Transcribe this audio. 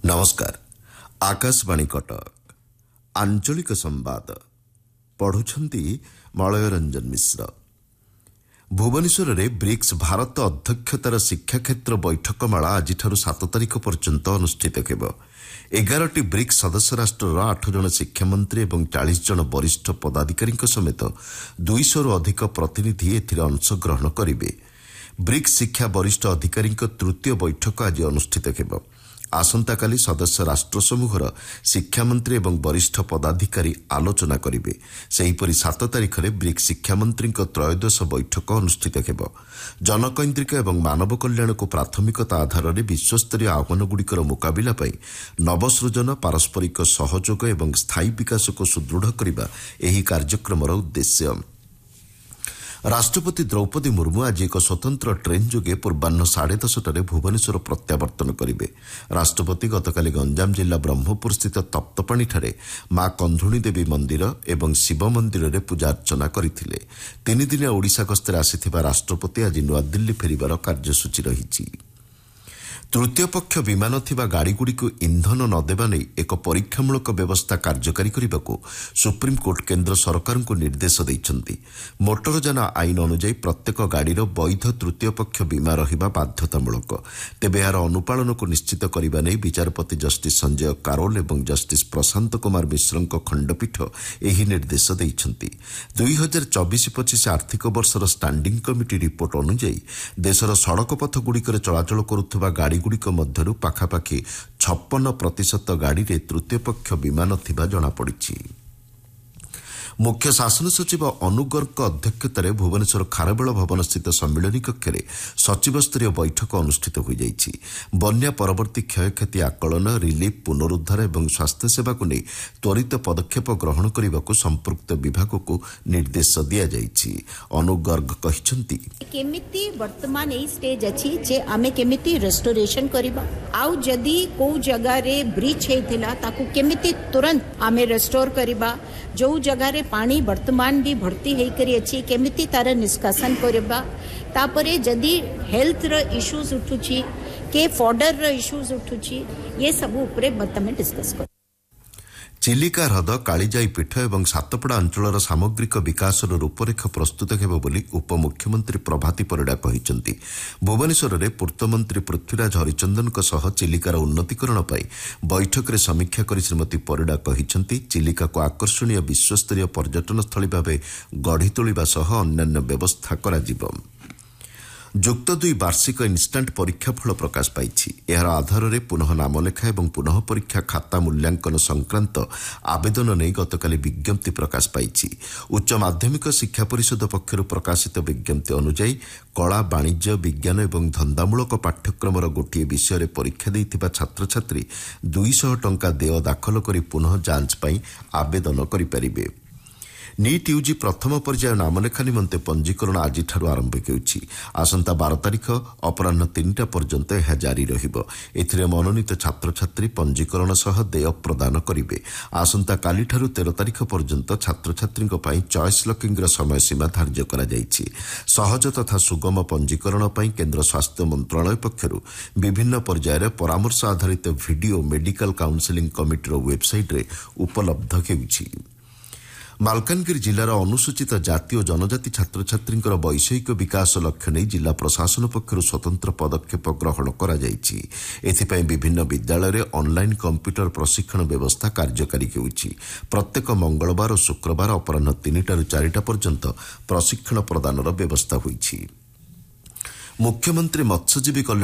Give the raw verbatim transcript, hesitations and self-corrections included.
नमस्कार आकाशवाणी कटक आंचलिक संवाद पढ़ुछंती मलय रंजन मिश्र। भुवनेश्वर में ब्रिक्स भारत अध्यक्षतार शिक्षा क्षेत्र बैठकमाला आज सात तारिख पर्यंत अनुष्ठित हेब। एगारटी ब्रिक्स सदस्य राष्ट्र आठ जन शिक्षामंत्री और चालीस जन वरिष्ठ पदाधिकारी समेत दुईश रु अधिक प्रतिनिधि एथिरे अंशग्रहण करेंगे। ब्रिक्स शिक्षा वरिष्ठ अधिकारी तृतीय बैठक आज अनुष्ठित हेब। आसंताकाली सदस्य राष्ट्र समूहर शिक्षामंत्री एवं वरिष्ठ पदाधिकारी आलोचना करेंगे। सेहीपरि सात तारिख में ब्रिक्स शिक्षामंत्री त्रयोदश बैठक अनुष्ठित हेब। जनकैंद्रिक एवं मानव कल्याण को प्राथमिकता आधार में विश्वस्तरीय आह्वानगुड़िकर मुकाबिला नवसृजन पारस्परिक सहयोग एवं स्थायी विकास को सुदृढ़ करने यह कार्यक्रम उद्देश्य। राष्ट्रपति द्रौपदी मुर्मू आज एक स्वतंत्र ट्रेन जोगे पूर्वाह्न साढ़े दसटार भुवनेश्वर प्रत्यावर्तन करेंगे। राष्ट्रपति गतकाली गंजाम जिला ब्रह्मपुर स्थित तप्तपाणी मां कंधुणी देवी मंदिर एवं शिव मंदिर में पूजा अर्चना करथिले। तीन दिनिया ओडिशा गस्ତରେ आसिथिबा राष्ट्रपति आज नुआदिल्ली फेरिबार कार्यसूची रहिछि। तृतीय पक्ष विमान थिबा गाड़ीगुड़िक इंधन नदेवा नहीं एक परीक्षामूलक व्यवस्था कार्यकारी करने को सुप्रीमकोर्ट केन्द्र सरकार को निर्देश देइछन्ति। मोटरयान आईन अनुଯାयी प्रत्येक गाड़ीर वैध तृतीय पक्ष बीमा रहिबा बाध्यतामूलक। तेबे यार अनुपालन को निश्चित करने नहीं विचारपति जस्टिस संजय कारोल और जस्टिस प्रशांत कुमार मिश्र खंडपीठ यह निर्देश देइछन्ति। दुई हजार चौबीस पचिश आर्थिक वर्षर स्टांडिंग कमिटी रिपोर्ट अनुଯାयी देशर सड़क पथगुड़िकर चलाचल करुवा गाड़ी गुड़िक मध्यरु पाखापाखि छप्पन प्रतिशत गाड़ी रे तृतीय पक्ष बीमा नथिबा जनापड़ी। मुख्य शासन सचिव अनुगर्ग अध्यक्षतार भुवनेश्वर खारबेल भवन स्थित सम्मिलनी कक्ष में सचिव स्तरीय बैठक अनुष्ठित हो जाइछि। बन्या परवर्ती क्षयक्षति आकलन रिलिफ पुनरुद्धार और स्वास्थ्य सेवा को नहीं त्वरित पदक्षेप ग्रहण करने को संपृक्त विभाग को निर्देश दिया जाइछि। अनुगर्ग कहिसंति केमिति वर्तमान ए स्टेज अछि जे आमे केमिति रेस्टोरेशन करबा आउ जदी को जगह रे ब्रिच हेतिला ताकू केमिति तुरंत आमे रेस्टोर करबा। जो जगह रे पानी वर्तमान भी भर्ती हेई करी अछि केमिति तार निष्कासन करबा। तापरे जदी हेल्थ रो इश्यूज उठुची के फॉर्डर रो इश्यूज उठुची ये सब ऊपर वर्तमान डिस्कस कर। चिलिका ह्रद कालीजाई पीठ और सातपड़ा अंचल सामग्रिक विकास रूपरेख प्रस्तुत हेब बोली उपमुख्यमंत्री प्रभाती परिड़ा कहिसंति। भुवनेश्वर में पूर्तमंत्री पृथ्वीराज हरिचंदन सह चिलिकार उन्नतीकरण पर बैठक में समीक्षा कर श्रीमती परिड़ा कहिसंति चिलिका को आकर्षणीय विश्वस्तरीय पर्यटन स्थली भाव गढ़ी तोलिबा सह अन्यान्य व्यवस्था कराजिब। जुक्त दुई वार्षिक इन्स्टांट परीक्षा फल प्रकाश पाइछि। एहार आधार में पुनः नामलेखा और पुनः परीक्षा खाता मूल्यांकन संक्रांत आवेदन नहीं गतकाली विज्ञप्ति प्रकाश पाइछि। उच्च माध्यमिक शिक्षा परिषद पक्षर प्रकाशित विज्ञप्ति अनुଯାयी कला वाणिज्य विज्ञान और धंदामूलक पाठ्यक्रम गोटे विषय में परीक्षा देइथिबा छात्र छात्री दुईश टंका देय दाखल कर पुनः जांच पाई आवेदन करिपारिबे। नीट यूजी प्रथम पर्याय नामलेखा निमंते पंजीकरण आज आरंभ होउछि। आसंता बारह तारिख अपराह्न तीनटा पर्यंत यह जारी रहिबो। एथिरे मनोनीत छात्र छात्री पंजीकरण सह देय प्रदान करिवे। आसंता काली ठारू तेरह तारिख पर्यंत छात्र छात्री पई चॉइस लॉकिंग समय सीमा धार्य करा जाइछि। सहज तथा सुगम पंजीकरण पई केंद्र स्वास्थ्य मंत्रालय पक्षरु विभिन्न पर्यायर परामर्श आधारित वीडियो मेडिकल काउंसिलिंग कमिटीर वेबसाइट रे उपलब्ध हेउछि। मालकानगिरी जिलार अनुसूचित जाति और जनजाति छात्र छात्री वैषयिक विकास लक्ष्य नहीं जिला प्रशासन पक्षर स्वतंत्र पदक्षेप ग्रहण करा जाइछि। एथिपाई विभिन्न विद्यालय में ऑनलाइन कंप्यूटर प्रशिक्षण व्यवस्था कार्यकारी होउछि। प्रत्येक मंगलवार और शुक्रवार अपराह्न तीनटारू चारिटा पर्यंत प्रशिक्षण प्रदानर व्यवस्था होइछि। मुख्यमंत्री मत्स्यजीवी कल्याण